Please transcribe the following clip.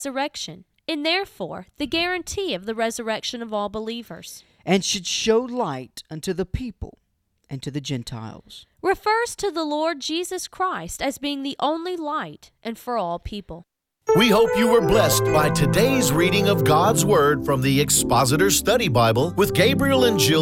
resurrection, and therefore the guarantee of the resurrection of all believers. And should show light unto the people and to the Gentiles. Refers to the Lord Jesus Christ as being the only light and for all people. We hope you were blessed by today's reading of God's Word from the Expositor Study Bible with Gabriel and Jill